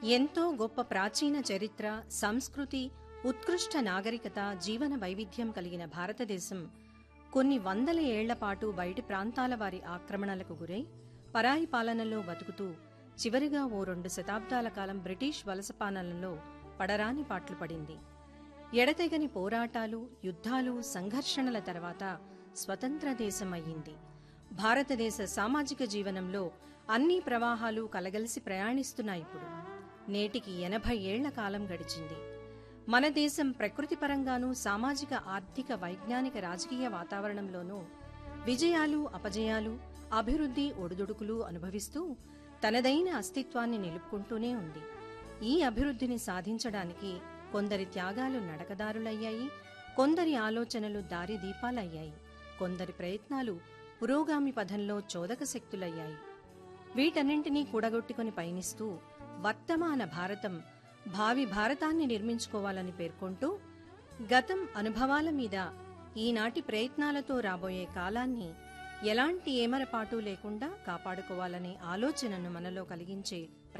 ఎంతో గొప్ప ప్రాచీన చరిత్ర, సంస్కృతి, ఉత్కృష్ట నాగరికత, జీవన వైవిధ్యం కలిగిన భారతదేశం కొన్ని వందల ఏళ్లపాటు బయటి ప్రాంతాల వారి ఆక్రమణలకు గురై పరాయి పాలనలో బతుకుతూ చివరిగా ఓ 2 శతాబ్దాల కాలం బ్రిటిష్ వలస పాలనలో పడరాని పాట్లు పడింది. ఎడతెగని పోరాటాలు, యుద్ధాలు, సంఘర్షణల తర్వాత స్వతంత్ర దేశం అయ్యింది. భారతదేశ సామాజిక జీవనంలో అన్ని ప్రవాహాలు కలగలిసి ప్రయాణిస్తున్నాయిప్పుడు. నేటికి 80 ఏళ్ల కాలం గడిచింది. మన దేశం ప్రకృతిపరంగానూ, సామాజిక, ఆర్థిక, వైజ్ఞానిక, రాజకీయ వాతావరణంలోనూ విజయాలు, అపజయాలు, అభివృద్ధి, ఒడిదుడుకులు అనుభవిస్తూ తనదైన అస్తిత్వాన్ని నిలుపుకుంటూనే ఉంది. ఈ అభివృద్ధిని సాధించడానికి కొందరి త్యాగాలు నడకదారులయ్యాయి, కొందరి ఆలోచనలు దారిదీపాలయ్యాయి, కొందరి ప్రయత్నాలు పురోగామి పథంలో చోదక శక్తులయ్యాయి. వీటన్నింటినీ కూడగొట్టుకుని పయనిస్తూ వర్తమాన భారతం భావి భారతాన్ని నిర్మించుకోవాలని పేర్కొంటూ గతం అనుభవాల మీద ఈనాటి ప్రయత్నాలతో రాబోయే కాలాన్ని ఎలాంటి ఏమరపాటు లేకుండా కాపాడుకోవాలనే ఆలోచనను మనలో కలిగించే